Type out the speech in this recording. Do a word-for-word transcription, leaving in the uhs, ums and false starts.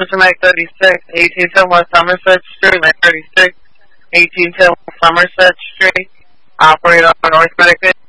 to Mac thirty-six, eighteen ten West Somerset Street, Mac thirty-six, eighteen ten West Somerset Street. Operator on North Medic